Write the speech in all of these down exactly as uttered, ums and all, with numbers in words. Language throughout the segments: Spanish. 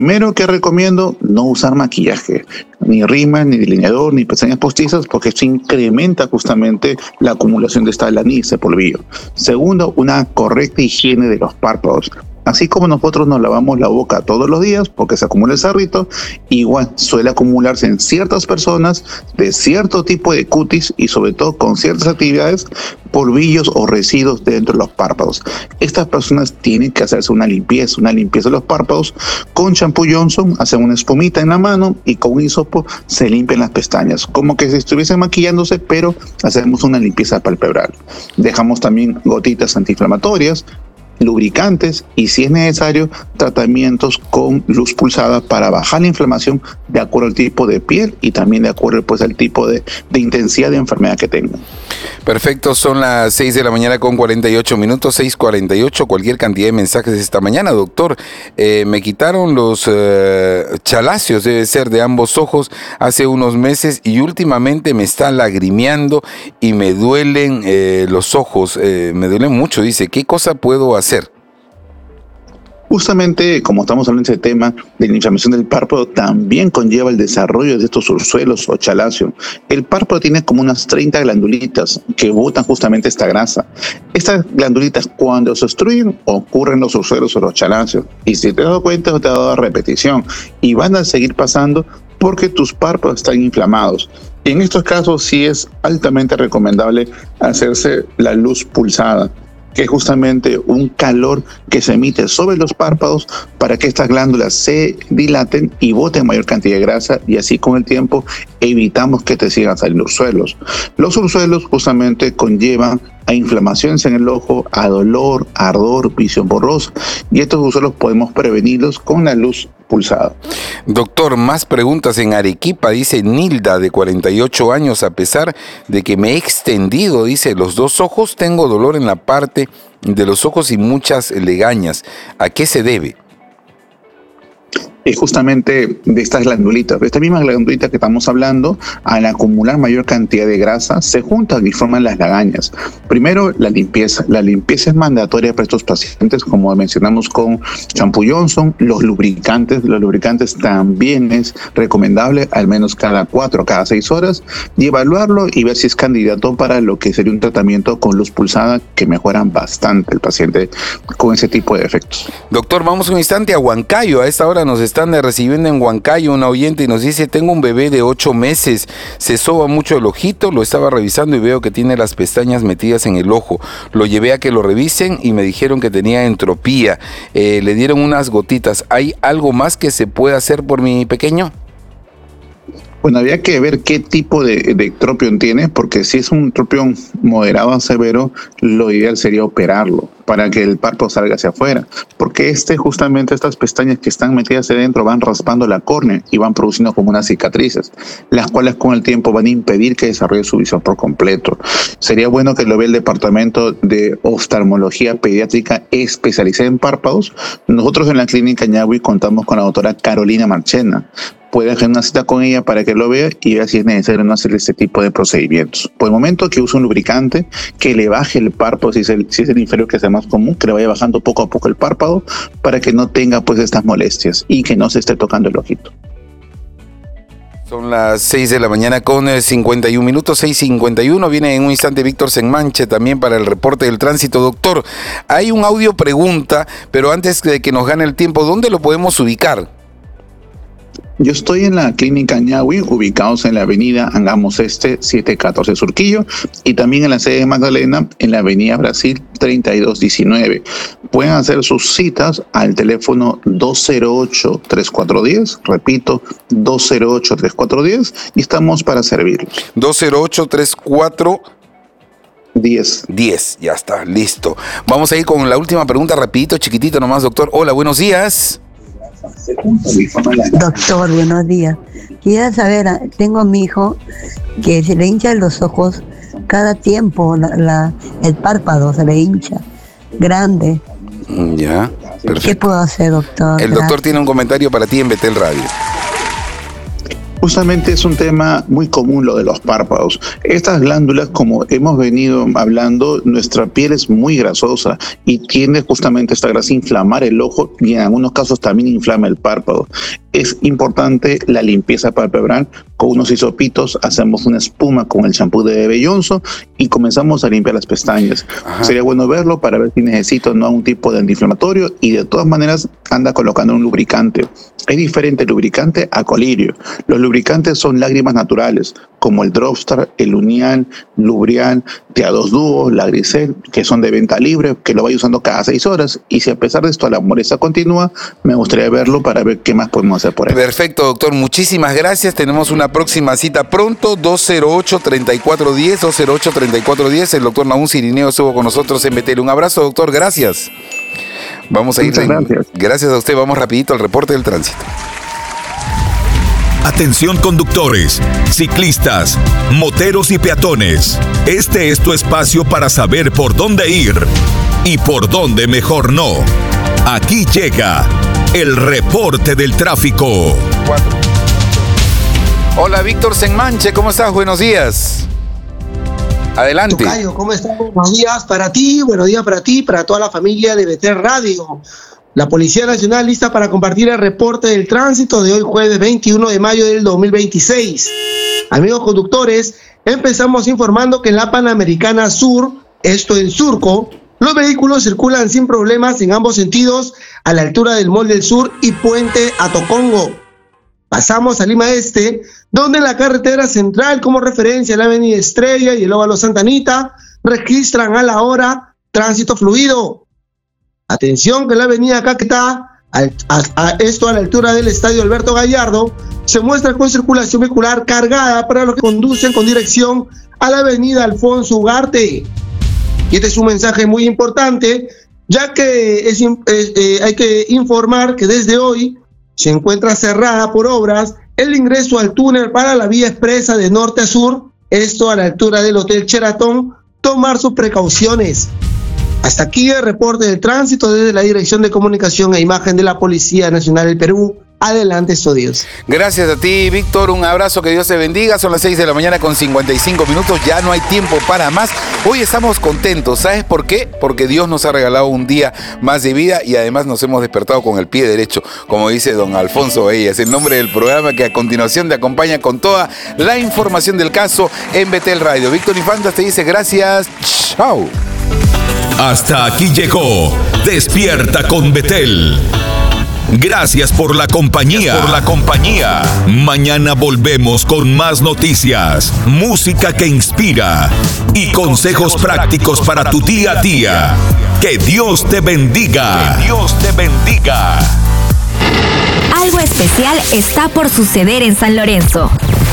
Primero que recomiendo, no usar maquillaje, ni rímel, ni delineador, ni pestañas postizas, porque eso incrementa justamente la acumulación de esta laniz, de polvillo. Segundo, una correcta higiene de los párpados. Así como nosotros nos lavamos la boca todos los días porque se acumula el sarrito, igual suele acumularse en ciertas personas de cierto tipo de cutis y sobre todo con ciertas actividades, polvillos o residuos dentro de los párpados. Estas personas tienen que hacerse una limpieza, una limpieza de los párpados con champú Johnson, hacen una espumita en la mano y con un hisopo se limpian las pestañas, como que si estuviesen maquillándose, pero hacemos una limpieza palpebral. Dejamos también gotitas antiinflamatorias, lubricantes y, si es necesario, tratamientos con luz pulsada para bajar la inflamación de acuerdo al tipo de piel y también de acuerdo pues al tipo de, de intensidad de enfermedad que tengan. Perfecto, son las seis de la mañana con cuarenta y ocho minutos, seis cuarenta y ocho, cualquier cantidad de mensajes esta mañana. Doctor, eh, me quitaron los eh, chalacios, debe ser de ambos ojos, hace unos meses y últimamente me está lagrimeando y me duelen eh, los ojos, eh, me duelen mucho, dice, ¿qué cosa puedo hacer? Justamente, como estamos hablando de ese tema de la inflamación del párpado, también conlleva el desarrollo de estos ursuelos o chalacio. El párpado tiene como unas treinta glandulitas que botan justamente esta grasa. Estas glandulitas, cuando se obstruyen, ocurren los ursuelos o los chalacios. Y si te has dado cuenta, te ha dado repetición. Y van a seguir pasando porque tus párpados están inflamados. Y en estos casos sí es altamente recomendable hacerse la luz pulsada, que es justamente un calor que se emite sobre los párpados para que estas glándulas se dilaten y boten mayor cantidad de grasa, y así con el tiempo evitamos que te sigan saliendo ursuelos. Los ursuelos justamente conllevan a inflamaciones en el ojo, a dolor, ardor, visión borrosa, y estos ursuelos podemos prevenirlos con la luz pulsada. Doctor, más preguntas en Arequipa, dice Nilda, de cuarenta y ocho años, a pesar de que me he extendido, dice, los dos ojos, tengo dolor en la parte de los ojos y muchas legañas. ¿A qué se debe? Es justamente de estas glandulitas, de estas mismas glandulitas que estamos hablando, al acumular mayor cantidad de grasa, se juntan y forman las lagañas. Primero, la limpieza. La limpieza es mandatoria para estos pacientes, como mencionamos con champú Johnson. Los lubricantes, los lubricantes también es recomendable, al menos cada cuatro, cada seis horas, y evaluarlo y ver si es candidato para lo que sería un tratamiento con luz pulsada, que mejoran bastante el paciente con ese tipo de efectos. Doctor, vamos un instante a Huancayo. A esta hora nos están recibiendo en Huancayo una oyente y nos dice, tengo un bebé de ocho meses, se soba mucho el ojito, lo estaba revisando y veo que tiene las pestañas metidas en el ojo. Lo llevé a que lo revisen y me dijeron que tenía entropía. Eh, le dieron unas gotitas. ¿Hay algo más que se pueda hacer por mi pequeño? Bueno, había que ver qué tipo de, de tropión tiene, porque si es un tropión moderado a severo, lo ideal sería operarlo para que el párpado salga hacia afuera, porque este justamente estas pestañas que están metidas adentro van raspando la córnea y van produciendo como unas cicatrices, las cuales con el tiempo van a impedir que desarrolle su visión por completo. Sería bueno que lo vea el departamento de oftalmología pediátrica especializada en párpados. Nosotros en la clínica Ñahui contamos con la doctora Carolina Marchena. Puede hacer una cita con ella para que lo vea y vea si es necesario no hacer este tipo de procedimientos. Por el momento, que use un lubricante que le baje el párpado, si es el, si es el inferior, que sea más común, que le vaya bajando poco a poco el párpado para que no tenga pues estas molestias y que no se esté tocando el ojito. Son las seis de la mañana con cincuenta y un minutos, seis cincuenta y uno. Viene en un instante Víctor Senmanche también para el reporte del tránsito. Doctor, hay un audio pregunta, pero antes de que nos gane el tiempo, ¿dónde lo podemos ubicar? Yo estoy en la clínica Ñahui, ubicados en la avenida Angamos Este, setecientos catorce Surquillo, y también en la sede de Magdalena, en la avenida Brasil, treinta y dos diecinueve. Pueden hacer sus citas al teléfono dos cero ocho, tres cuatro uno cero, repito, dos cero ocho, tres cuatro uno cero, y estamos para servirlos. dos cero ocho, tres cuatro diez. diez, ya está, listo. Vamos a ir con la última pregunta, rapidito, chiquitito nomás, doctor. Hola, buenos días. Doctor, buenos días. Quisiera saber, tengo a mi hijo que se le hinchan los ojos cada tiempo, la, la, el párpado se le hincha, grande. Ya, perfecto. ¿Qué puedo hacer, doctor? El doctor Gracias. Tiene un comentario para ti en Betel Radio. Justamente es un tema muy común lo de los párpados. Estas glándulas, como hemos venido hablando, nuestra piel es muy grasosa y tiende justamente esta grasa a inflamar el ojo y en algunos casos también inflama el párpado. Es importante la limpieza palpebral. Con unos hisopitos hacemos una espuma con el champú de Bebe Johnson y comenzamos a limpiar las pestañas. Ajá. Sería bueno verlo para ver si necesito no un tipo de antiinflamatorio y de todas maneras anda colocando un lubricante. Es diferente el lubricante a colirio. Los lubricantes son lágrimas naturales, como el Dropstar, el Unial, Lubrial, T A dos Duo, la Grisel, que son de venta libre, que lo vaya usando cada seis horas. Y si a pesar de esto la molestia continúa, me gustaría verlo para ver qué más podemos hacer por él. Perfecto, doctor. Muchísimas gracias. Tenemos una próxima cita pronto, dos cero ocho, treinta y cuatro diez, dos cero ocho, treinta y cuatro diez. El doctor Nahum Cirineo estuvo con nosotros en Betel. Un abrazo, doctor. Gracias. Vamos a ir. Muchas gracias. Gracias a usted. Vamos rapidito al reporte del tránsito. Atención conductores, ciclistas, moteros y peatones. Este es tu espacio para saber por dónde ir y por dónde mejor no. Aquí llega el reporte del tráfico. Cuatro. Hola, Víctor Senmanche, ¿cómo estás? Buenos días. Adelante. Tocayo, ¿cómo estás? Buenos días para ti, buenos días para ti, para toda la familia de Betel Radio. La Policía Nacional lista para compartir el reporte del tránsito de hoy jueves veintiuno de mayo del dos mil veintiséis. Amigos conductores, empezamos informando que en la Panamericana Sur, esto en Surco, los vehículos circulan sin problemas en ambos sentidos a la altura del Mall del Sur y Puente Atocongo. Pasamos a Lima Este, donde en la carretera central como referencia a la Avenida Estrella y el Óvalo Santa Anita registran a la hora tránsito fluido. Atención que la avenida Caquetá, a, a, a esto a la altura del Estadio Alberto Gallardo, se muestra con circulación vehicular cargada para los que conducen con dirección a la avenida Alfonso Ugarte. Y este es un mensaje muy importante, ya que es, es, eh, hay que informar que desde hoy se encuentra cerrada por obras el ingreso al túnel para la vía expresa de norte a sur, esto a la altura del Hotel Sheraton, tomar sus precauciones. Hasta aquí el reporte del tránsito desde la Dirección de Comunicación e Imagen de la Policía Nacional del Perú. Adelante, estudios. Gracias a ti, Víctor. Un abrazo, que Dios te bendiga. Son las seis de la mañana con cincuenta y cinco minutos. Ya no hay tiempo para más. Hoy estamos contentos. ¿Sabes por qué? Porque Dios nos ha regalado un día más de vida y además nos hemos despertado con el pie derecho, como dice don Alfonso Bellas, el nombre del programa que a continuación te acompaña con toda la información del caso en Betel Radio. Víctor Infantas te dice gracias. Chao. Hasta aquí llegó Despierta con Betel. Gracias por la compañía. Por la compañía. Mañana volvemos con más noticias, música que inspira y consejos prácticos para tu día a día. Que Dios te bendiga. Que Dios te bendiga. Algo especial está por suceder en San Lorenzo.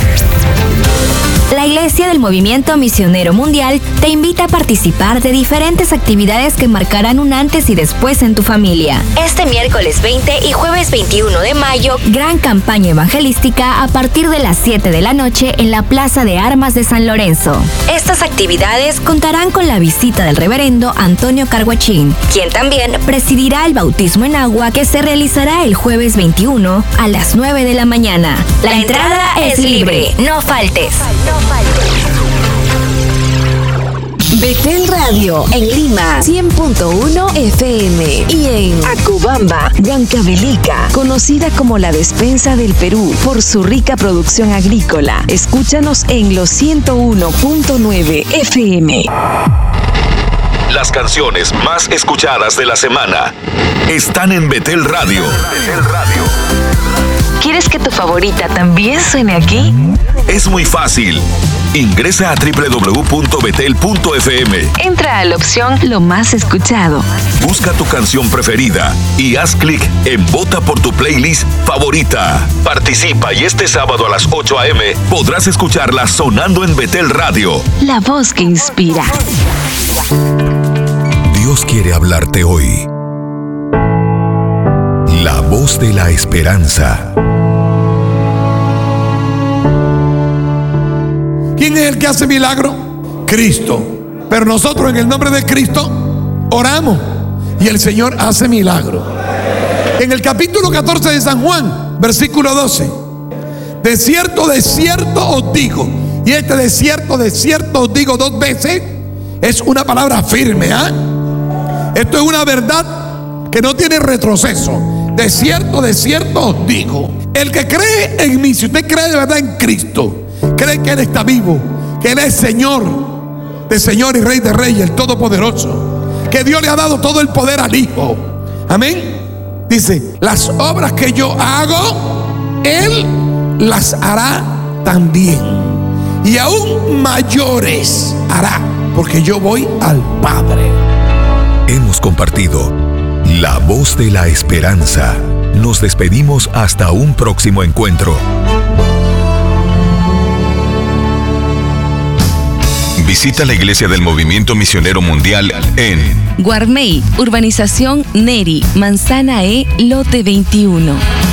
La Iglesia del Movimiento Misionero Mundial te invita a participar de diferentes actividades que marcarán un antes y después en tu familia. Este miércoles veinte y jueves veintiuno de mayo, gran campaña evangelística a partir de las siete de la noche en la Plaza de Armas de San Lorenzo. Estas actividades contarán con la visita del reverendo Antonio Carguachín, quien también presidirá el bautismo en agua que se realizará el jueves veintiuno a las nueve de la mañana. La entrada es libre, no faltes. Betel Radio en Lima cien punto uno F M y en Acubamba, Huancavelica, conocida como la despensa del Perú por su rica producción agrícola. Escúchanos en los ciento uno punto nueve F M. Las canciones más escuchadas de la semana están en Betel Radio. Betel Radio. ¿Quieres que tu favorita también suene aquí? Es muy fácil. Ingresa a doble u doble u doble u punto betel punto f m. Entra a la opción Lo más escuchado. Busca tu canción preferida y haz clic en Vota por tu playlist favorita. Participa y este sábado a las ocho a eme podrás escucharla sonando en Betel Radio. La voz que inspira. Dios quiere hablarte hoy. La voz de la esperanza. ¿Quién es el que hace milagro? Cristo. Pero nosotros en el nombre de Cristo oramos y el Señor hace milagro. En el capítulo catorce de San Juan, versículo doce, De cierto, de cierto os digo. Y este de cierto, de cierto os digo dos veces es una palabra firme. ¿eh? Esto es una verdad que no tiene retroceso. De cierto, de cierto os digo. El que cree en mí, si usted cree de verdad en Cristo, cree que Él está vivo, que Él es Señor de Señor y Rey de Reyes, el Todopoderoso, que Dios le ha dado todo el poder al Hijo. Amén. Dice, las obras que yo hago, Él las hará también, y aún mayores hará, porque yo voy al Padre. Hemos compartido La Voz de la Esperanza. Nos despedimos hasta un próximo encuentro. Visita la Iglesia del Movimiento Misionero Mundial en Guarmey, Urbanización Neri, Manzana E, Lote veintiuno.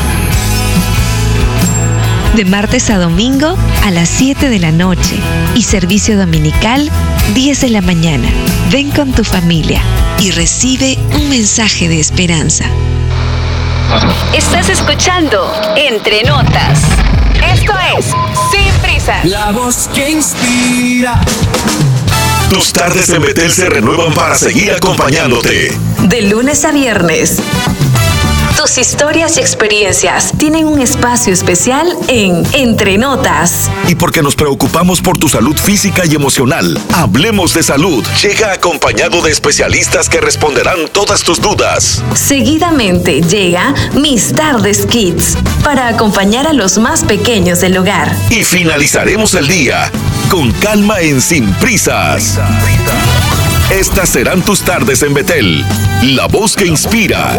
De martes a domingo a las siete de la noche y servicio dominical diez de la mañana. Ven con tu familia y recibe un mensaje de esperanza. Estás escuchando Entre Notas. Esto es Sin Prisas. La voz que inspira. Tus tardes en Betel se renuevan para seguir acompañándote. De lunes a viernes. Tus historias y experiencias tienen un espacio especial en Entre Notas. Y porque nos preocupamos por tu salud física y emocional, Hablemos de Salud llega acompañado de especialistas que responderán todas tus dudas. Seguidamente llega Mis Tardes Kids para acompañar a los más pequeños del hogar. Y finalizaremos el día con calma en Sin Prisas. Estas serán tus tardes en Betel, la voz que inspira.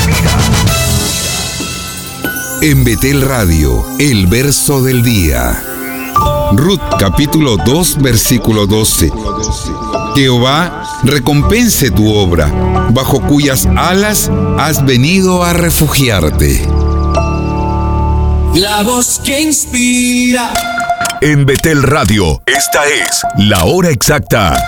En Betel Radio, el verso del día. Ruth capítulo dos, versículo doce. Jehová recompense tu obra, bajo cuyas alas has venido a refugiarte. La voz que inspira. En Betel Radio, esta es la hora exacta.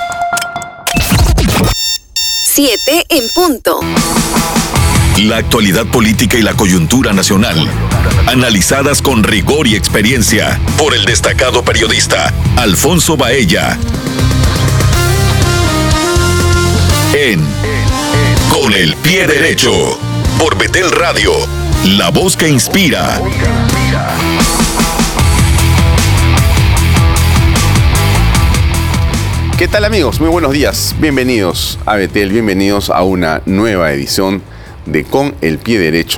Siete en punto. La actualidad política y la coyuntura nacional, analizadas con rigor y experiencia por el destacado periodista Alfonso Baella. En Con el Pie Derecho, por Betel Radio, la voz que inspira. ¿Qué tal, amigos? Muy buenos días. Bienvenidos a Betel, bienvenidos a una nueva edición de Con el Pie Derecho.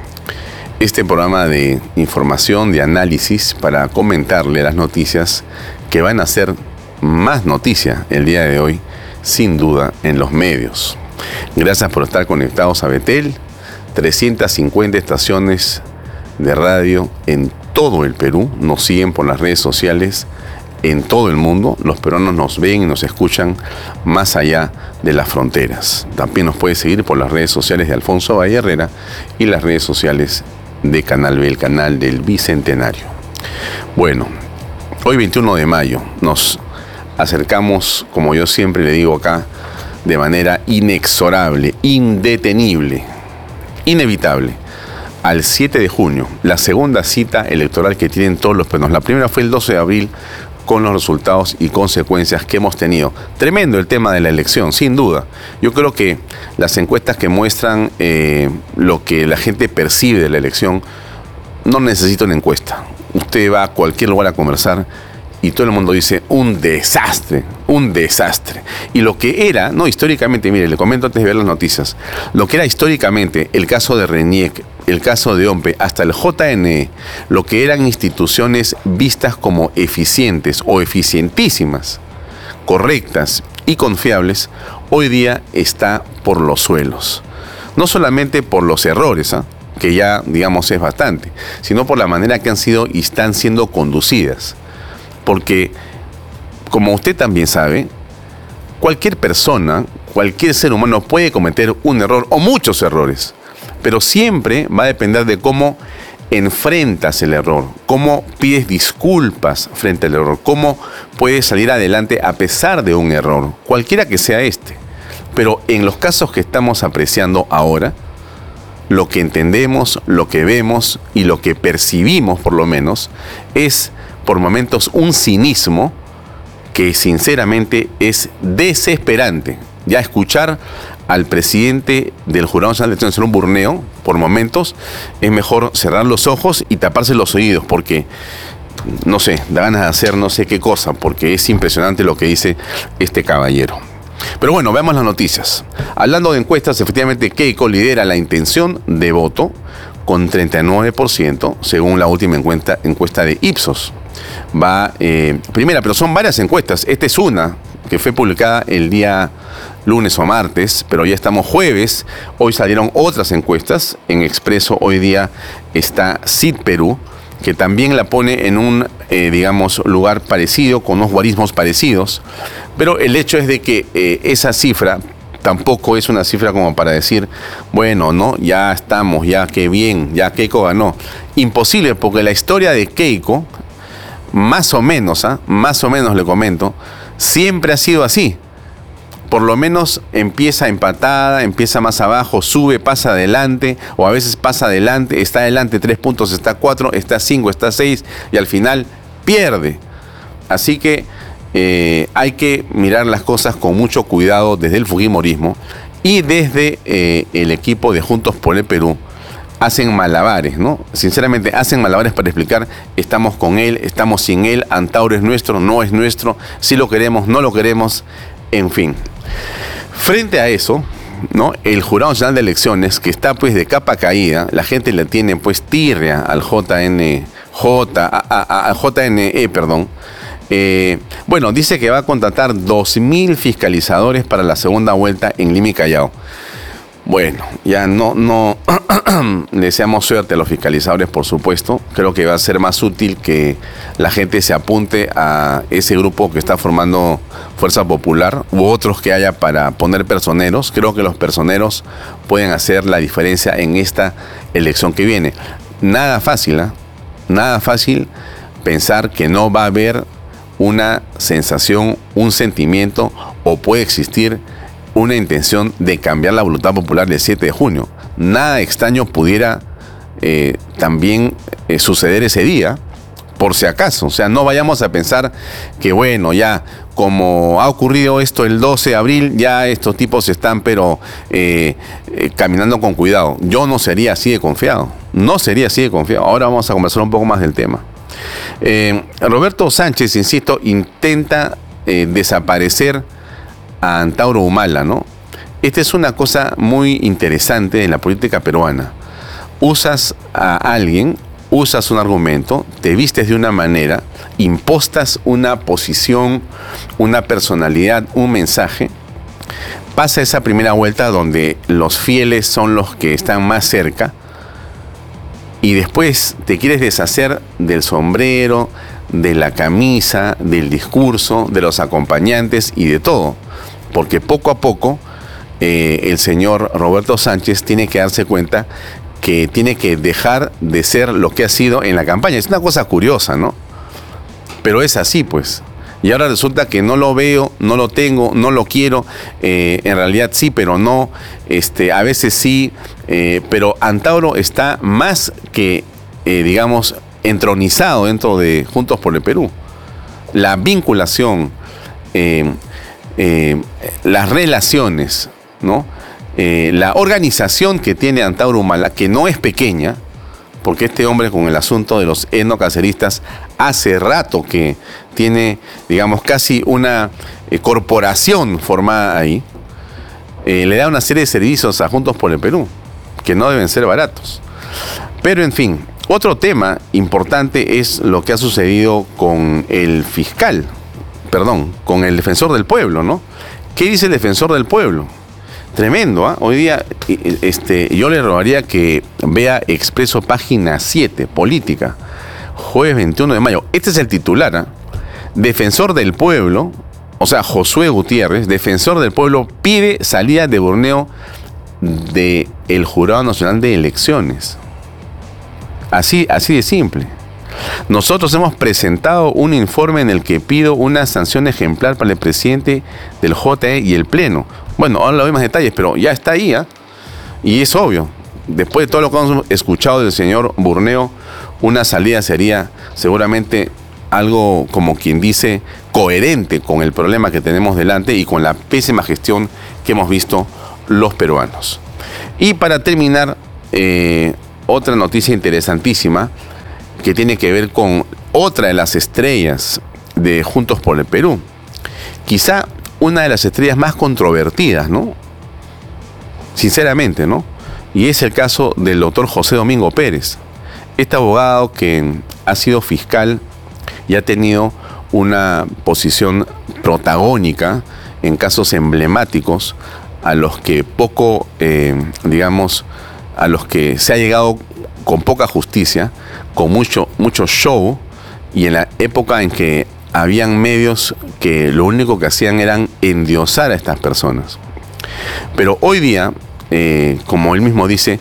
Este programa de información, de análisis para comentarle las noticias que van a ser más noticia el día de hoy, sin duda, en los medios. Gracias por estar conectados a Betel, trescientas cincuenta estaciones de radio en todo el Perú, nos siguen por las redes sociales en todo el mundo. Los peruanos nos ven y nos escuchan más allá de las fronteras. También nos puede seguir por las redes sociales de Alfonso Baella Herrera y las redes sociales de Canal B, el canal del Bicentenario. Bueno, hoy veintiuno de mayo nos acercamos, como yo siempre le digo acá, de manera inexorable, indetenible, inevitable, al siete de junio, la segunda cita electoral que tienen todos los peruanos. La primera fue el doce de abril, con los resultados y consecuencias que hemos tenido. Tremendo el tema de la elección, sin duda. Yo creo que las encuestas que muestran eh, lo que la gente percibe de la elección no necesita una encuesta. Usted va a cualquier lugar a conversar y todo el mundo dice un desastre, un desastre. Y lo que era, no históricamente, mire, le comento antes de ver las noticias, lo que era históricamente el caso de RENIEC, el caso de OMPE, hasta el J N E, lo que eran instituciones vistas como eficientes o eficientísimas, correctas y confiables, hoy día está por los suelos. No solamente por los errores, ¿eh? que ya, digamos, es bastante, sino por la manera que han sido y están siendo conducidas. Porque, como usted también sabe, cualquier persona, cualquier ser humano puede cometer un error o muchos errores, pero siempre va a depender de cómo enfrentas el error, cómo pides disculpas frente al error, cómo puedes salir adelante a pesar de un error, cualquiera que sea este. Pero en los casos que estamos apreciando ahora, lo que entendemos, lo que vemos y lo que percibimos por lo menos es por momentos un cinismo que sinceramente es desesperante. Ya escuchar al presidente del Jurado Nacional de Elecciones hacer un burneo por momentos es mejor cerrar los ojos y taparse los oídos, porque no sé, da ganas de hacer no sé qué cosa, porque es impresionante lo que dice este caballero. Pero bueno, veamos las noticias. Hablando de encuestas, efectivamente Keiko lidera la intención de voto con treinta y nueve por ciento según la última encuesta, encuesta de Ipsos. Va eh, primera, pero son varias encuestas. Esta es una que fue publicada el día lunes o martes, pero ya estamos jueves. Hoy salieron otras encuestas. En Expreso hoy día está Cid Perú, que también la pone en un, eh, digamos, lugar parecido, con unos guarismos parecidos. Pero el hecho es de que eh, esa cifra tampoco es una cifra como para decir, bueno, no, ya estamos, ya qué bien, ya Keiko ganó. Imposible, porque la historia de Keiko, más o menos, ¿ah? más o menos le comento, siempre ha sido así. Por lo menos empieza empatada, empieza más abajo, sube, pasa adelante, o a veces pasa adelante, está adelante tres puntos, está cuatro, está cinco, está seis, y al final pierde. Así que eh, hay que mirar las cosas con mucho cuidado desde el fujimorismo, y desde eh, el equipo de Juntos por el Perú hacen malabares, ¿no? Sinceramente, hacen malabares para explicar, estamos con él, estamos sin él, Antauro es nuestro, no es nuestro, si lo queremos, no lo queremos, en fin. Frente a eso, ¿no? El Jurado Nacional de Elecciones, que está pues de capa caída, la gente le tiene pues tirria al J N J, a, a, a J N E, perdón. Eh, bueno, dice que va a contratar dos mil fiscalizadores para la segunda vuelta en Lima y Callao. Bueno, ya no, no le deseamos suerte a los fiscalizadores, por supuesto. Creo que va a ser más útil que la gente se apunte a ese grupo que está formando Fuerza Popular u otros que haya para poner personeros. Creo que los personeros pueden hacer la diferencia en esta elección que viene. Nada fácil, ¿eh? Nada fácil pensar que no va a haber una sensación, un sentimiento, o puede existir una intención de cambiar la voluntad popular del siete de junio. Nada extraño pudiera eh, también eh, suceder ese día, por si acaso. O sea, no vayamos a pensar que, bueno, ya como ha ocurrido esto el doce de abril, ya estos tipos están, pero eh, eh, caminando con cuidado. Yo no sería así de confiado. No sería así de confiado. Ahora vamos a conversar un poco más del tema. Eh, Roberto Sánchez, insisto, intenta eh, desaparecer a Antauro Humala, ¿no? Esta es una cosa muy interesante en la política peruana. Usas a alguien, usas un argumento, te vistes de una manera, impostas una posición, una personalidad, un mensaje, pasa esa primera vuelta donde los fieles son los que están más cerca, y después te quieres deshacer del sombrero, de la camisa, del discurso, de los acompañantes y de todo. Porque poco a poco eh, el señor Roberto Sánchez tiene que darse cuenta que tiene que dejar de ser lo que ha sido en la campaña. Es una cosa curiosa, ¿no? Pero es así, pues. Y ahora resulta que no lo veo, no lo tengo, no lo quiero. Eh, en realidad sí, pero no. Este, a veces sí. Eh, pero Antauro está más que, eh, digamos, entronizado dentro de Juntos por el Perú. La vinculación, eh, eh, las relaciones, ¿no? Eh, la organización que tiene Antauro Humala, que no es pequeña, porque este hombre con el asunto de los etnocaceristas hace rato que tiene, digamos, casi una eh, corporación formada ahí, eh, le da una serie de servicios a Juntos por el Perú, que no deben ser baratos. Pero en fin, otro tema importante es lo que ha sucedido con el fiscal, perdón, con el defensor del pueblo, ¿no? ¿Qué dice el defensor del pueblo? Tremendo, ¿eh? Hoy día este, yo le rogaría que vea Expreso página siete, política, jueves veintiuno de mayo. Este es el titular, ¿eh? Defensor del pueblo, o sea, Josué Gutiérrez, defensor del pueblo, pide salida de burneo del Jurado Nacional de Elecciones. Así, así de simple. Nosotros hemos presentado un informe en el que pido una sanción ejemplar para el presidente del J E y el Pleno. Bueno, ahora lo vemos más detalles, pero ya está ahí, ¿eh? Y es obvio. después de todo lo que hemos escuchado del señor Burneo, una salida sería seguramente algo, como quien dice, coherente con el problema que tenemos delante y con la pésima gestión que hemos visto los peruanos. Y para terminar, eh, otra noticia interesantísima que tiene que ver con otra de las estrellas de Juntos por el Perú. Quizá una de las estrellas más controvertidas, ¿no? Sinceramente, ¿no? Y es el caso del doctor José Domingo Pérez, este abogado que ha sido fiscal y ha tenido una posición protagónica en casos emblemáticos a los que poco, eh, digamos, a los que se ha llegado con poca justicia, con mucho, mucho show, y en la época en que habían medios que lo único que hacían eran endiosar a estas personas. Pero hoy día, eh, como él mismo dice,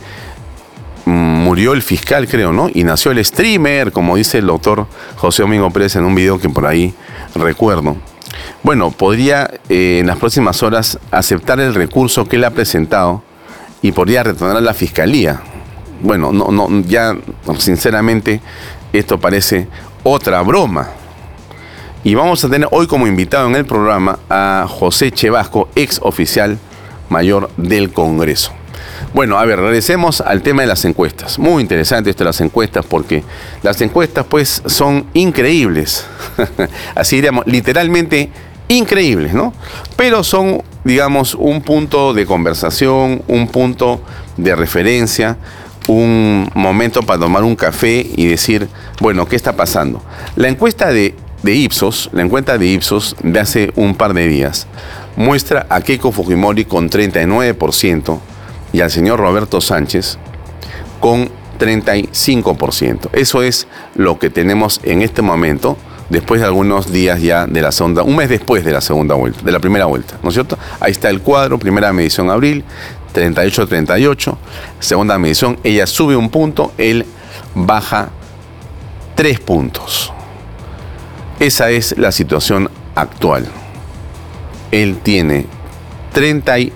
murió el fiscal, creo, ¿no? Y nació el streamer, como dice el doctor José Domingo Pérez en un video que por ahí recuerdo. Bueno, podría eh, en las próximas horas aceptar el recurso que él ha presentado y podría retornar a la fiscalía. Bueno, no, no, ya sinceramente esto parece otra broma. Y vamos a tener hoy como invitado en el programa a José Chevasco, ex oficial mayor del Congreso. Bueno, a ver, regresemos al tema de las encuestas. Muy interesante esto de las encuestas, porque las encuestas pues son increíbles. Así diríamos, literalmente increíbles, ¿no? Pero son, digamos, un punto de conversación, un punto de referencia, un momento para tomar un café y decir, bueno, ¿qué está pasando? La encuesta de, de Ipsos, la encuesta de Ipsos de hace un par de días, muestra a Keiko Fujimori con treinta y nueve por ciento y al señor Roberto Sánchez con treinta y cinco por ciento. Eso es lo que tenemos en este momento, después de algunos días ya de la segunda, un mes después de la segunda vuelta, de la primera vuelta, ¿no es cierto? Ahí está el cuadro, primera medición abril, treinta y ocho a treinta y ocho, segunda medición, ella sube un punto, él baja tres puntos. Esa es la situación actual. Él tiene treinta y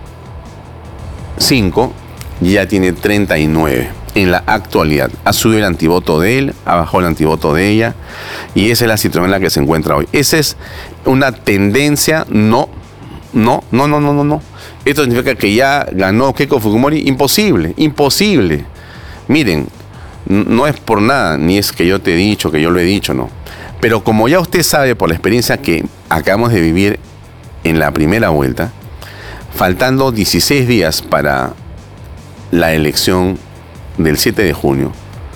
cinco y ella tiene treinta y nueve en la actualidad. Ha subido el antivoto de él, ha bajado el antivoto de ella, y esa es la situación en la que se encuentra hoy. Esa es una tendencia, no, no, no, no, no, no, no. Esto significa que ya ganó Keiko Fujimori. Imposible, imposible. Miren, no es por nada, ni es que yo te he dicho, que yo lo he dicho, no. Pero como ya usted sabe por la experiencia que acabamos de vivir en la primera vuelta, faltando dieciséis días para la elección del siete de junio,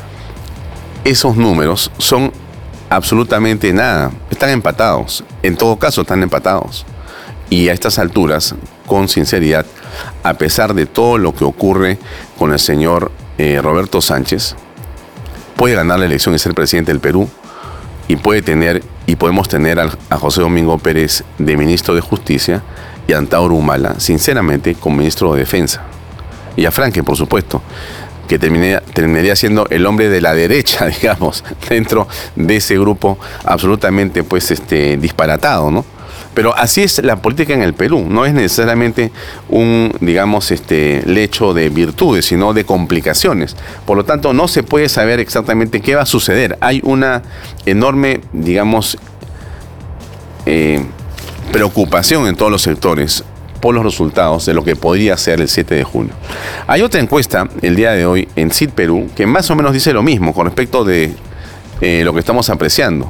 esos números son absolutamente nada. Están empatados. En todo caso, están empatados. Y a estas alturas, con sinceridad, a pesar de todo lo que ocurre con el señor eh, Roberto Sánchez, puede ganar la elección y ser presidente del Perú, y puede tener, y podemos tener a, a José Domingo Pérez de ministro de Justicia y a Antauro Humala, sinceramente, como ministro de Defensa. Y a Franque, por supuesto, que terminaría, terminaría siendo el hombre de la derecha, digamos, dentro de ese grupo absolutamente pues este disparatado, ¿no? Pero así es la política en el Perú. No es necesariamente un, digamos, este lecho de virtudes, sino de complicaciones. Por lo tanto, no se puede saber exactamente qué va a suceder. Hay una enorme, digamos, eh, preocupación en todos los sectores por los resultados de lo que podría ser el siete de junio. Hay otra encuesta el día de hoy en C I D Perú que más o menos dice lo mismo con respecto de eh, lo que estamos apreciando.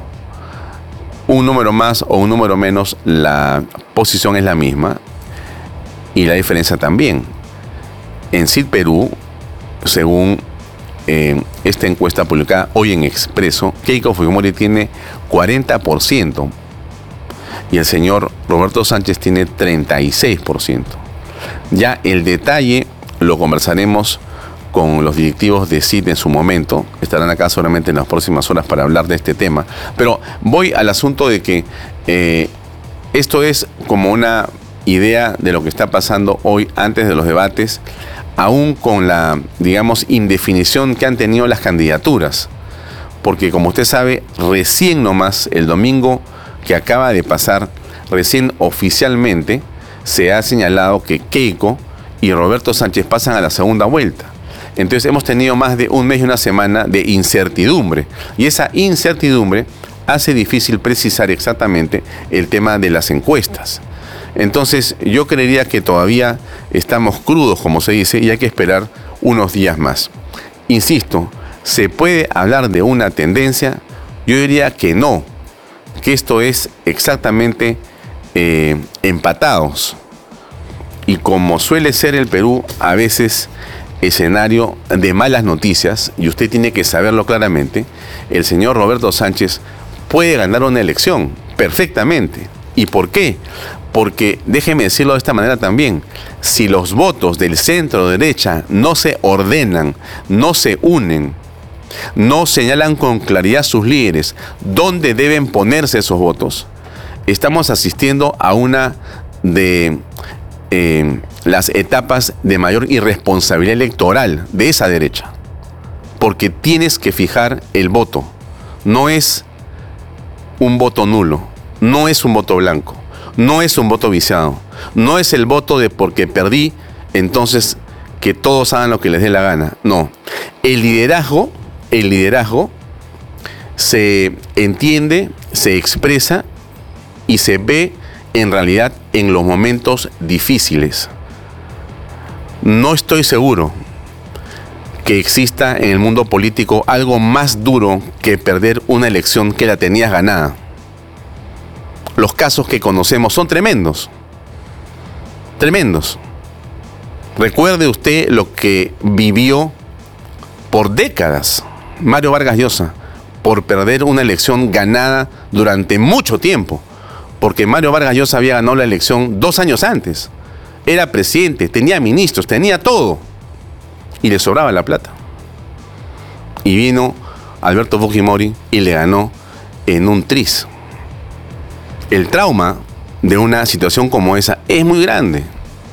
Un número más o un número menos, la posición es la misma y la diferencia también. En C I D Perú, según eh, esta encuesta publicada hoy en Expreso, Keiko Fujimori tiene cuarenta por ciento y el señor Roberto Sánchez tiene treinta y seis por ciento. Ya el detalle lo conversaremos con los directivos de C I D en su momento. Estarán acá solamente en las próximas horas para hablar de este tema. Pero voy al asunto de que eh, esto es como una idea de lo que está pasando hoy antes de los debates, aún con la, digamos, indefinición que han tenido las candidaturas. Porque como usted sabe, recién nomás el domingo que acaba de pasar, recién oficialmente se ha señalado que Keiko y Roberto Sánchez pasan a la segunda vuelta. Entonces hemos tenido más de un mes y una semana de incertidumbre. Y esa incertidumbre hace difícil precisar exactamente el tema de las encuestas. Entonces yo creería que todavía estamos crudos, como se dice, y hay que esperar unos días más. Insisto, ¿se puede hablar de una tendencia? Yo diría que no, que esto es exactamente eh, empatados. Y como suele ser el Perú, a veces escenario de malas noticias, y usted tiene que saberlo claramente, el señor Roberto Sánchez puede ganar una elección perfectamente. ¿Y por qué? Porque, déjeme decirlo de esta manera también, si los votos del centro derecha no se ordenan, no se unen, no señalan con claridad sus líderes dónde deben ponerse esos votos, estamos asistiendo a una de eh, las etapas de mayor irresponsabilidad electoral de esa derecha. Porque tienes que fijar el voto. No es un voto nulo, no es un voto blanco, no es un voto viciado, no es el voto de porque perdí, entonces que todos hagan lo que les dé la gana. No, el liderazgo, el liderazgo se entiende, se expresa y se ve en realidad en los momentos difíciles. No estoy seguro que exista en el mundo político algo más duro que perder una elección que la tenías ganada. Los casos que conocemos son tremendos, tremendos. Recuerde usted lo que vivió por décadas Mario Vargas Llosa por perder una elección ganada durante mucho tiempo, porque Mario Vargas Llosa había ganado la elección dos años antes. Era presidente, tenía ministros, tenía todo. Y le sobraba la plata. Y vino Alberto Fujimori y le ganó en un tris. El trauma de una situación como esa es muy grande.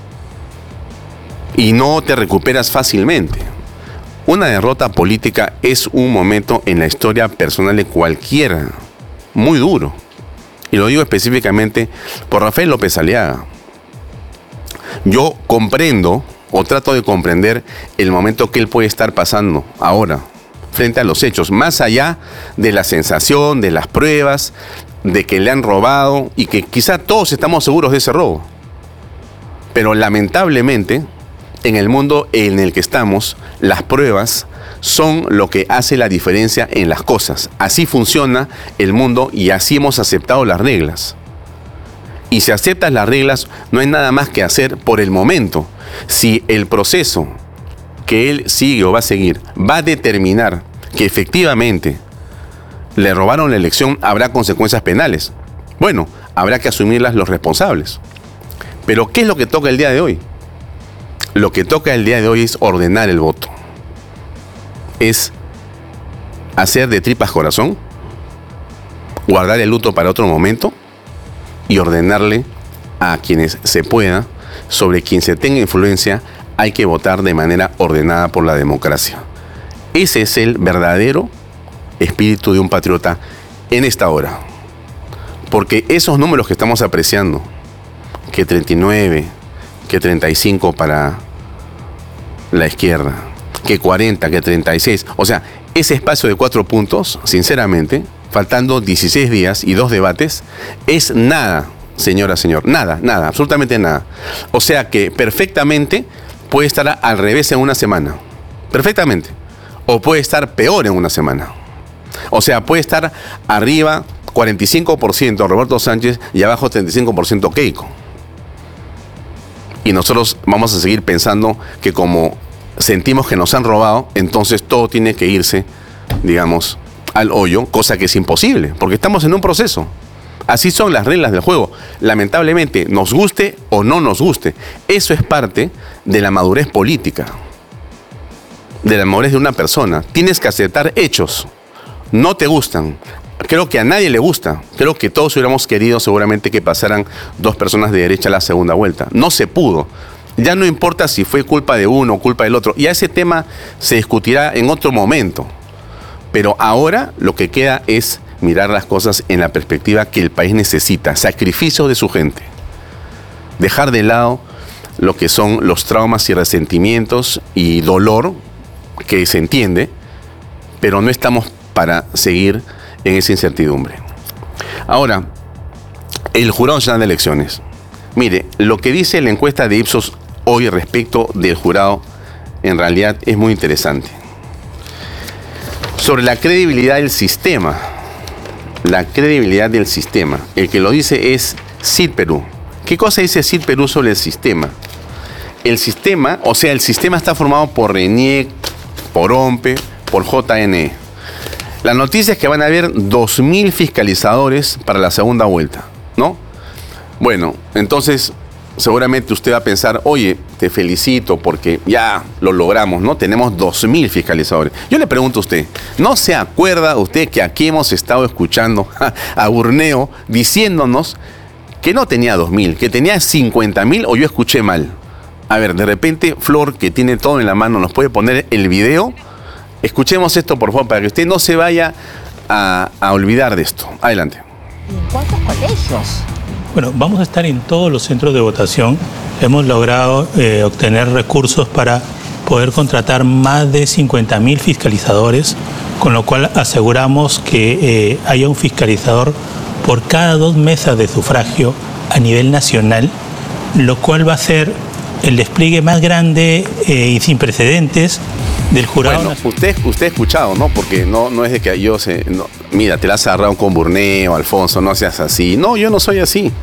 Y no te recuperas fácilmente. Una derrota política es un momento en la historia personal de cualquiera muy duro. Y lo digo específicamente por Rafael López Aliaga. Yo comprendo o trato de comprender el momento que él puede estar pasando ahora, frente a los hechos, más allá de la sensación, de las pruebas, de que le han robado y que quizá todos estamos seguros de ese robo. Pero lamentablemente, en el mundo en el que estamos, las pruebas son lo que hace la diferencia en las cosas. Así funciona el mundo y así hemos aceptado las reglas. Y si aceptas las reglas, no hay nada más que hacer por el momento. Si el proceso que él sigue o va a seguir va a determinar que efectivamente le robaron la elección, habrá consecuencias penales. Bueno, habrá que asumirlas los responsables. Pero ¿qué es lo que toca el día de hoy? Lo que toca el día de hoy es ordenar el voto. Es hacer de tripas corazón, guardar el luto para otro momento y ordenarle a quienes se pueda, sobre quien se tenga influencia, hay que votar de manera ordenada por la democracia. Ese es el verdadero espíritu de un patriota en esta hora. Porque esos números que estamos apreciando, que treinta y nueve, que treinta y cinco para la izquierda, que cuarenta, que treinta y seis, o sea, ese espacio de cuatro puntos, sinceramente, faltando dieciséis días y dos debates, es nada, señora, señor, nada, nada, absolutamente nada. O sea que perfectamente puede estar al revés en una semana, perfectamente, o puede estar peor en una semana. O sea, puede estar arriba cuarenta y cinco por ciento Roberto Sánchez y abajo treinta y cinco por ciento Keiko. Y nosotros vamos a seguir pensando que como sentimos que nos han robado, entonces todo tiene que irse, digamos, al hoyo, cosa que es imposible, porque estamos en un proceso. Así son las reglas del juego. Lamentablemente, nos guste o no nos guste, eso es parte de la madurez política, de la madurez de una persona. Tienes que aceptar hechos. No te gustan. Creo que a nadie le gusta. Creo que todos hubiéramos querido seguramente que pasaran dos personas de derecha a la segunda vuelta. No se pudo. Ya no importa si fue culpa de uno o culpa del otro. Y a ese tema se discutirá en otro momento. Pero ahora lo que queda es mirar las cosas en la perspectiva que el país necesita. Sacrificio de su gente. Dejar de lado lo que son los traumas y resentimientos y dolor que se entiende, pero no estamos para seguir en esa incertidumbre. Ahora, el Jurado Nacional de Elecciones. Mire, lo que dice la encuesta de Ipsos hoy respecto del jurado, en realidad es muy interesante. Sobre la credibilidad del sistema, la credibilidad del sistema, el que lo dice es C I D Perú. ¿Qué cosa dice C I D Perú sobre el sistema? El sistema, o sea, el sistema está formado por RENIEC, por OMPE, por J N E. La noticia es que van a haber dos mil fiscalizadores para la segunda vuelta, ¿no? Bueno, entonces seguramente usted va a pensar, oye, te felicito porque ya lo logramos, ¿no? Tenemos dos mil fiscalizadores. Yo le pregunto a usted, ¿no se acuerda usted que aquí hemos estado escuchando a Burneo diciéndonos que no tenía dos mil, que tenía cincuenta mil, o yo escuché mal? A ver, de repente, Flor, que tiene todo en la mano, ¿nos puede poner el video? Escuchemos esto, por favor, para que usted no se vaya a, a olvidar de esto. Adelante. ¿En cuántos colegios? Bueno, vamos a estar en todos los centros de votación. Hemos logrado eh, obtener recursos para poder contratar más de cincuenta mil fiscalizadores, con lo cual aseguramos que eh, haya un fiscalizador por cada dos mesas de sufragio a nivel nacional, lo cual va a ser el despliegue más grande eh, y sin precedentes del jurado. Bueno, usted, usted ha escuchado, ¿no? Porque no, no es de que yo se... No, mira, te la has agarrado con Burneo, Alfonso, no seas así. No, yo no soy así.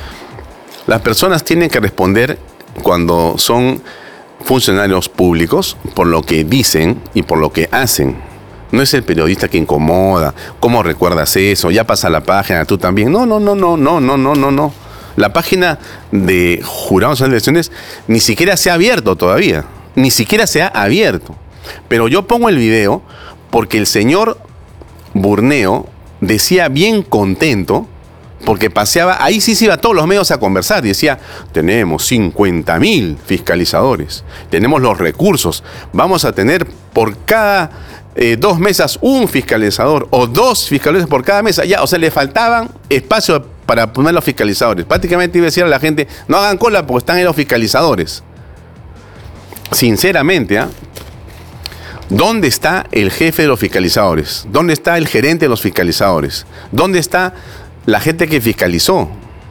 Las personas tienen que responder cuando son funcionarios públicos por lo que dicen y por lo que hacen. No es el periodista que incomoda. ¿Cómo recuerdas eso? Ya pasa la página, tú también. No, no, no, no, no, no, no, no, no. La página de Jurado Nacional de Elecciones ni siquiera se ha abierto todavía. Ni siquiera se ha abierto. Pero yo pongo el video porque el señor Burneo decía bien contento, porque paseaba, ahí sí se iba a todos los medios a conversar y decía, tenemos cincuenta mil fiscalizadores, tenemos los recursos, vamos a tener por cada eh, dos mesas un fiscalizador o dos fiscalizadores por cada mesa. Ya, o sea, le faltaban espacio para poner los fiscalizadores. Prácticamente iba a decir a la gente, no hagan cola porque están ahí los fiscalizadores. Sinceramente, ¿ah? ¿eh? ¿Dónde está el jefe de los fiscalizadores? ¿Dónde está el gerente de los fiscalizadores? ¿Dónde está la gente que fiscalizó?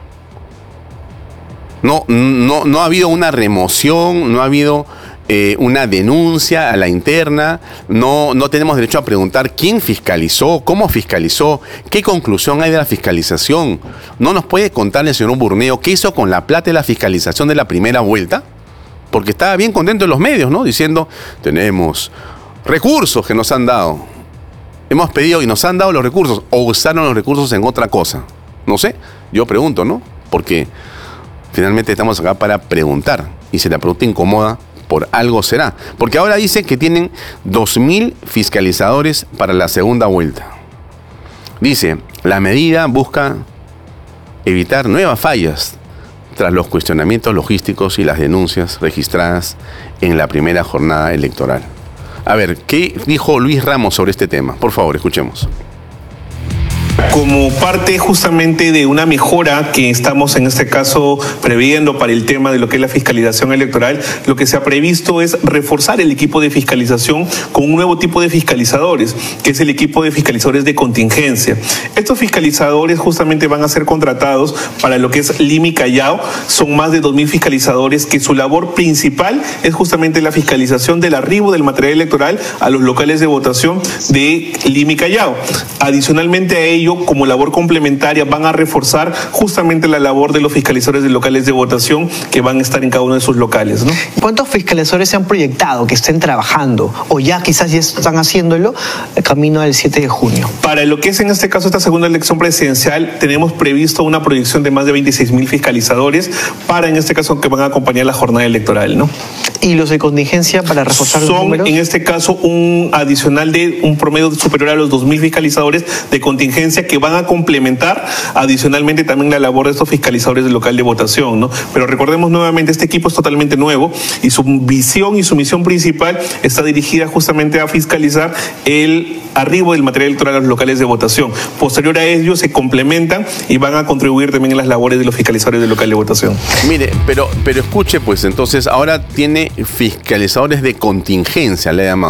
No, no, no ha habido una remoción, no ha habido eh, una denuncia a la interna, no, no tenemos derecho a preguntar quién fiscalizó, cómo fiscalizó, qué conclusión hay de la fiscalización. ¿No nos puede contar el señor Burneo qué hizo con la plata de la fiscalización de la primera vuelta? Porque estaba bien contento en los medios, ¿no? Diciendo, tenemos recursos que nos han dado. Hemos pedido y nos han dado los recursos, o usaron los recursos en otra cosa. No sé, yo pregunto, ¿no? Porque finalmente estamos acá para preguntar. Y si la pregunta incomoda, por algo será. Porque ahora dicen que tienen dos mil fiscalizadores para la segunda vuelta. Dice, la medida busca evitar nuevas fallas tras los cuestionamientos logísticos y las denuncias registradas en la primera jornada electoral. A ver, ¿qué dijo Luis Ramos sobre este tema? Por favor, escuchemos. Como parte justamente de una mejora que estamos en este caso previendo para el tema de lo que es la fiscalización electoral, lo que se ha previsto es reforzar el equipo de fiscalización con un nuevo tipo de fiscalizadores, que es el equipo de fiscalizadores de contingencia. Estos fiscalizadores justamente van a ser contratados para lo que es Lima y Callao. Son más de dos mil fiscalizadores que su labor principal es justamente la fiscalización del arribo del material electoral a los locales de votación de Lima y Callao. Adicionalmente a ello, como labor complementaria, van a reforzar justamente la labor de los fiscalizadores de locales de votación que van a estar en cada uno de sus locales, ¿no? ¿Cuántos fiscalizadores se han proyectado que estén trabajando o ya quizás ya están haciéndolo camino al siete de junio? Para lo que es en este caso esta segunda elección presidencial, tenemos previsto una proyección de más de veintiséis mil fiscalizadores para en este caso que van a acompañar la jornada electoral, ¿no? ¿Y los de contingencia para reforzar los números? Son en este caso un adicional de un promedio superior a los dos mil fiscalizadores de contingencia que van a complementar adicionalmente también la labor de estos fiscalizadores del local de votación, ¿no? Pero recordemos nuevamente, este equipo es totalmente nuevo y su visión y su misión principal está dirigida justamente a fiscalizar el arribo del material electoral a los locales de votación. Posterior a ello se complementan y van a contribuir también en las labores de los fiscalizadores del local de votación. Mire, pero, pero escuche pues, entonces ahora tiene fiscalizadores de contingencia, le he llamado.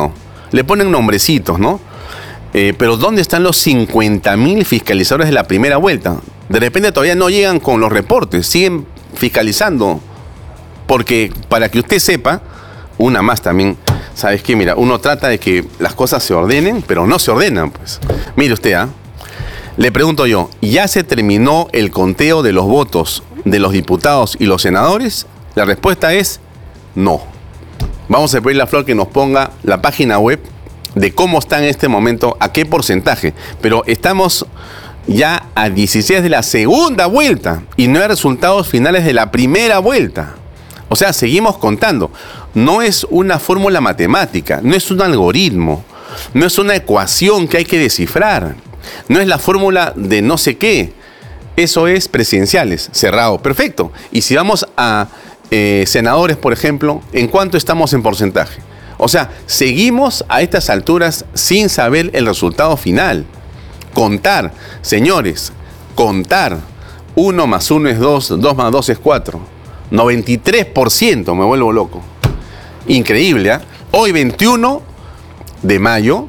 le ponen nombrecitos, ¿no? Eh, pero ¿dónde están los cincuenta mil fiscalizadores de la primera vuelta? De repente todavía no llegan con los reportes, siguen fiscalizando. Porque para que usted sepa, una más también, ¿sabes qué? Mira, uno trata de que las cosas se ordenen, pero no se ordenan, pues. Mire usted, ¿ah? Le pregunto yo, ¿ya se terminó el conteo de los votos de los diputados y los senadores? La respuesta es no. Vamos a pedirle a Flor que nos ponga la página web de cómo está en este momento, a qué porcentaje. Pero estamos ya a dieciséis de la segunda vuelta y no hay resultados finales de la primera vuelta. O sea, seguimos contando. No es una fórmula matemática, no es un algoritmo, no es una ecuación que hay que descifrar, no es la fórmula de no sé qué. Eso es presidenciales, cerrado, perfecto. Y si vamos a eh, senadores, por ejemplo, ¿en cuánto estamos en porcentaje? O sea, seguimos a estas alturas sin saber el resultado final. Contar, señores, contar. Uno más uno es dos, dos más dos es cuatro. noventa y tres por ciento, me vuelvo loco. Increíble, ¿eh? Hoy veintiuno de mayo,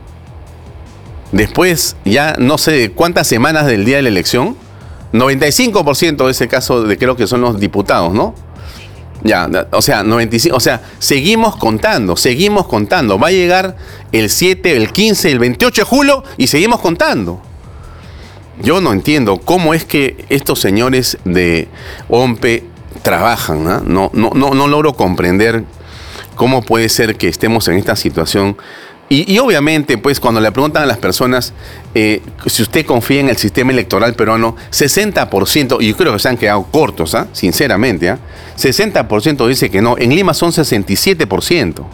después ya no sé cuántas semanas del día de la elección, noventa y cinco por ciento de ese caso de creo que son los diputados, ¿no? Ya, o sea, noventa y cinco, o sea, seguimos contando, seguimos contando. Va a llegar el siete, el quince, el veintiocho de julio y seguimos contando. Yo no entiendo cómo es que estos señores de OMPE trabajan, ¿no? No, no, no, no logro comprender cómo puede ser que estemos en esta situación. Y, y obviamente, pues, cuando le preguntan a las personas eh, si usted confía en el sistema electoral peruano, sesenta por ciento, y yo creo que se han quedado cortos, ¿eh? Sinceramente, ¿eh? sesenta por ciento dice que no. En Lima son sesenta y siete por ciento.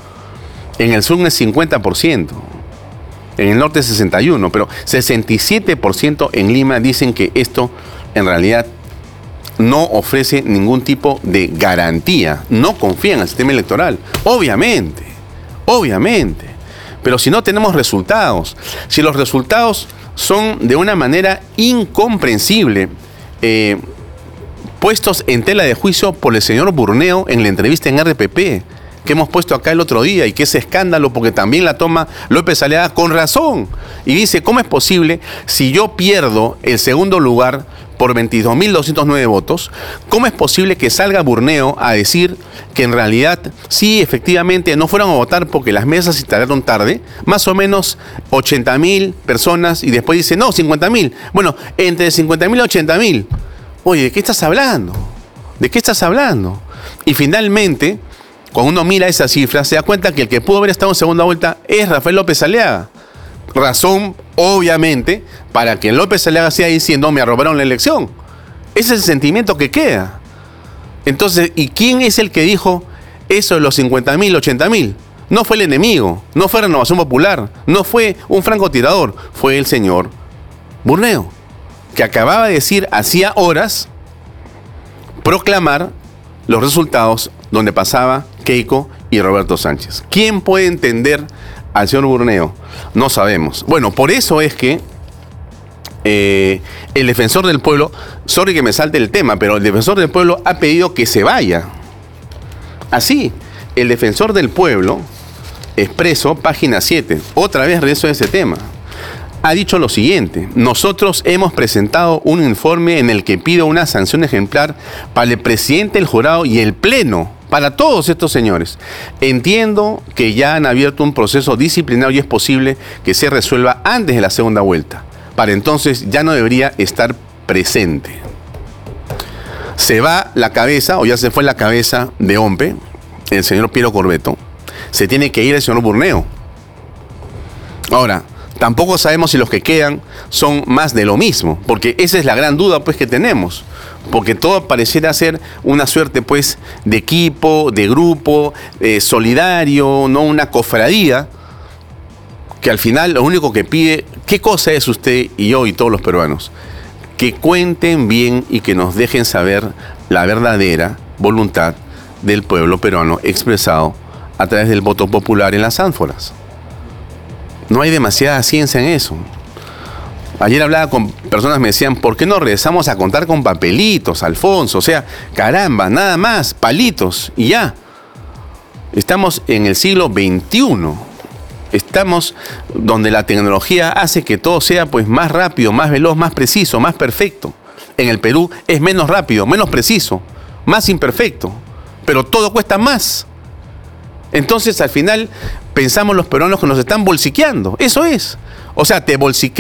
En el sur es cincuenta por ciento. En el norte es sesenta y uno por ciento. Pero sesenta y siete por ciento en Lima dicen que esto, en realidad, no ofrece ningún tipo de garantía. No confían en el sistema electoral. Obviamente, obviamente. Pero si no tenemos resultados, si los resultados son de una manera incomprensible, eh, puestos en tela de juicio por el señor Burneo en la entrevista en R P P, que hemos puesto acá el otro día, y que es escándalo porque también la toma López Aliaga con razón. Y dice, ¿cómo es posible si yo pierdo el segundo lugar por veintidós mil doscientos nueve votos? ¿Cómo es posible que salga Burneo a decir que en realidad sí, efectivamente, no fueron a votar porque las mesas se instalaron tarde? Más o menos ochenta mil personas, y después dice, no, cincuenta mil. Bueno, entre cincuenta mil y ochenta mil. Oye, ¿de qué estás hablando? ¿De qué estás hablando? Y finalmente, cuando uno mira esas cifras, se da cuenta que el que pudo haber estado en segunda vuelta es Rafael López Aliaga. Razón, obviamente, para que López Aliaga siga diciendo, me robaron la elección. Ese es el sentimiento que queda. Entonces, ¿y quién es el que dijo eso de los cincuenta mil, ochenta mil? No fue el enemigo, no fue Renovación Popular, no fue un francotirador, fue el señor Burneo, que acababa de decir hacía horas, proclamar los resultados donde pasaba Keiko y Roberto Sánchez. ¿Quién puede entender al señor Burneo? No sabemos. Bueno, por eso es que eh, el defensor del pueblo, sorry que me salte el tema, pero el defensor del pueblo ha pedido que se vaya. Así, el defensor del pueblo, Expreso, página siete, otra vez regreso a ese tema, ha dicho lo siguiente: nosotros hemos presentado un informe en el que pido una sanción ejemplar para el presidente, el jurado y el pleno, para todos estos señores. Entiendo que ya han abierto un proceso disciplinario y es posible que se resuelva antes de la segunda vuelta. Para entonces ya no debería estar presente. Se va la cabeza, o ya se fue la cabeza de OMPE, el señor Piero Corbeto. Se tiene que ir el señor Burneo. Ahora, tampoco sabemos si los que quedan son más de lo mismo, porque esa es la gran duda, pues, que tenemos. Porque todo pareciera ser una suerte, pues, de equipo, de grupo, eh, solidario, no una cofradía, que al final lo único que pide, ¿qué cosa es usted y yo y todos los peruanos? Que cuenten bien y que nos dejen saber la verdadera voluntad del pueblo peruano expresado a través del voto popular en las ánforas. No hay demasiada ciencia en eso. Ayer hablaba con personas que me decían, ¿por qué no regresamos a contar con papelitos, Alfonso? O sea, caramba, nada más, palitos y ya. Estamos en el siglo veintiuno. Estamos donde la tecnología hace que todo sea pues más rápido, más veloz, más preciso, más perfecto. En el Perú es menos rápido, menos preciso, más imperfecto, pero todo cuesta más. Entonces al final pensamos los peruanos que nos están bolsiqueando. Eso es. O sea, te bolsiquean.